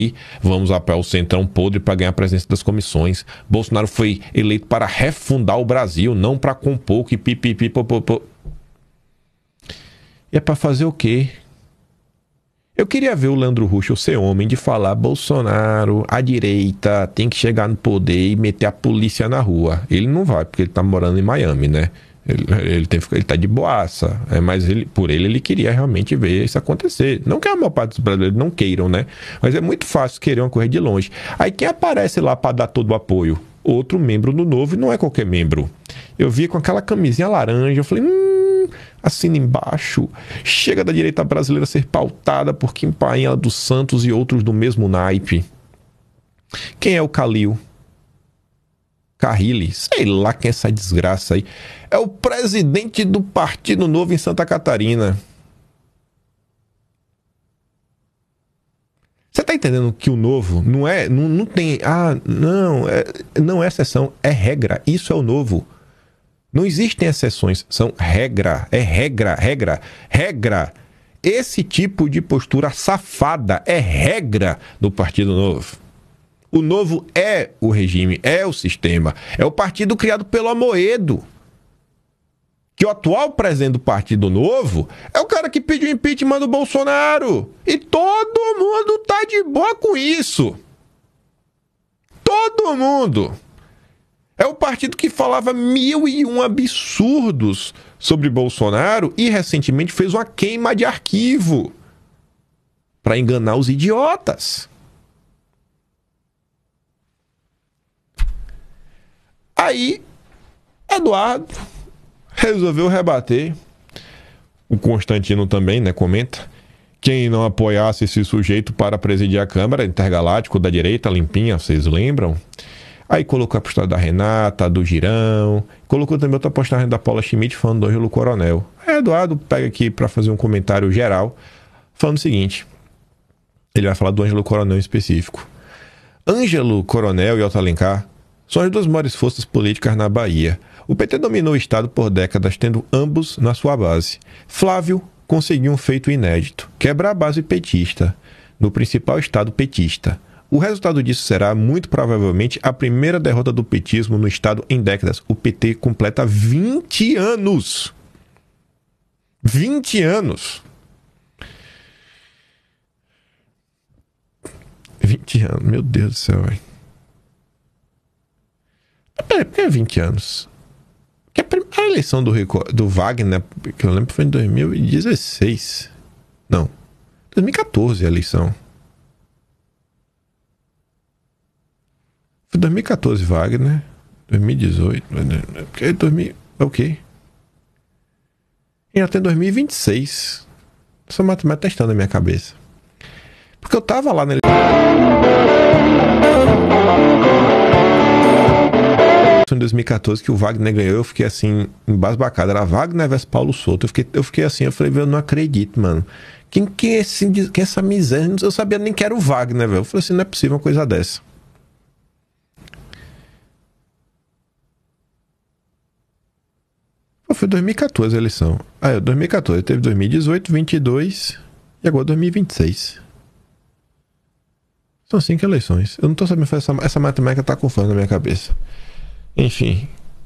Vamos apoiar o Centrão podre para ganhar a presença das comissões. Bolsonaro foi eleito para refundar o Brasil, não para compor que pipipi, popopô. E é para fazer o quê? Eu queria ver o Leandro Ruschel ser homem de falar: Bolsonaro, a direita tem que chegar no poder e meter a polícia na rua. Ele não vai, porque ele tá morando em Miami, né? Ele tá de boaça, mas por ele queria realmente ver isso acontecer. Não que a maior parte dos brasileiros não queiram, né? Mas é muito fácil querer uma coisa de longe. Aí quem aparece lá para dar todo o apoio? Outro membro do Novo, e não é qualquer membro. Eu vi com aquela camisinha laranja, eu falei, assina embaixo. Chega da direita brasileira ser pautada por Kim Painha dos Santos e outros do mesmo naipe. Quem é o Calil? Carrilli, sei lá quem é essa desgraça aí. É o presidente do Partido Novo em Santa Catarina. Você tá entendendo que o Novo não é, não tem, não é exceção, é regra. Isso é o Novo. Não existem exceções, são regra, é regra. Esse tipo de postura safada é regra do Partido Novo. O Novo é o regime, é o sistema, é o partido criado pelo Amoedo. Que o atual presidente do Partido Novo é o cara que pediu impeachment do Bolsonaro. E todo mundo tá de boa com isso. Todo mundo. É o partido que falava 1001 absurdos sobre Bolsonaro e recentemente fez uma queima de arquivo para enganar os idiotas. Aí, Eduardo resolveu rebater. O Constantino também, né, comenta. Quem não apoiasse esse sujeito para presidir a Câmara, intergaláctico da direita, limpinha, vocês lembram? Aí colocou a postagem da Renata, do Girão, colocou também outra postagem da Paula Schmidt falando do Ângelo Coronel. Aí Eduardo pega aqui para fazer um comentário geral, falando o seguinte. Ele vai falar do Ângelo Coronel em específico. Ângelo Coronel e Otto Alencar são as duas maiores forças políticas na Bahia. O PT dominou o estado por décadas, tendo ambos na sua base. Flávio conseguiu um feito inédito: quebrar a base petista no principal estado petista. O resultado disso será, muito provavelmente, a primeira derrota do petismo no estado em décadas. O PT completa 20 anos. 20 anos. 20 anos, meu Deus do céu, velho. Peraí, por que é 20 anos? Porque a eleição do Wagner, que eu lembro, foi em 2016. Não, 2014 a eleição. Foi 2014 Wagner, 2018, porque 2000, ok. E até 2026. Essa matemática tá estando na minha cabeça. Porque eu tava lá na em 2014 que o Wagner ganhou, eu fiquei assim, embasbacado. Era Wagner versus Paulo Souto. Eu fiquei assim, eu falei, eu não acredito, mano. Quem é essa miséria? Eu sabia nem que era o Wagner, velho. Eu falei assim, não é possível uma coisa dessa. Foi 2014 a eleição. 2014, teve 2018, 22 e agora 2026. São 5 eleições. Eu não tô sabendo fazer essa matemática, tá confusa na minha cabeça. Enfim.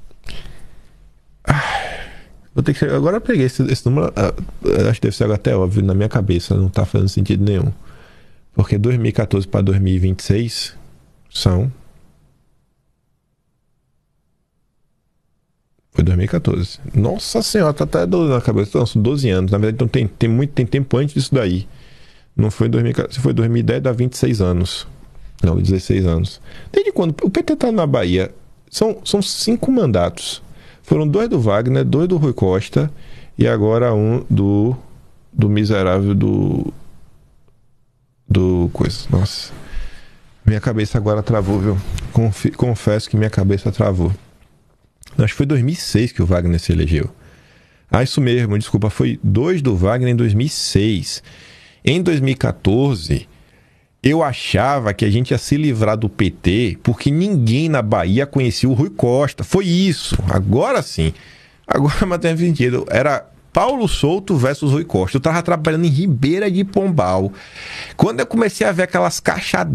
Vou ter que... Agora eu peguei esse número. Acho que deve ser até óbvio na minha cabeça. Não tá fazendo sentido nenhum. Porque 2014 para 2026 são... Foi 2014. Nossa senhora, tá até 12 na cabeça. Então, são 12 anos. Na verdade, então tem tempo antes disso daí. Não foi 2014. Se foi 2010, dá 26 anos. Não, 16 anos. Desde quando? O PT tá na Bahia. São 5 mandatos. Foram 2 do Wagner, 2 do Rui Costa e agora um do miserável do coisa. Nossa. Minha cabeça agora travou, viu? Confesso que minha cabeça travou. Acho que foi 2006 que o Wagner se elegeu. Isso mesmo, desculpa. Foi 2 do Wagner em 2006. Em 2014... eu achava que a gente ia se livrar do PT porque ninguém na Bahia conhecia o Rui Costa. Foi isso. Agora sim. Agora mas tem sentido. Era Paulo Souto versus Rui Costa. Eu tava trabalhando em Ribeira de Pombal. Quando eu comecei a ver aquelas caixas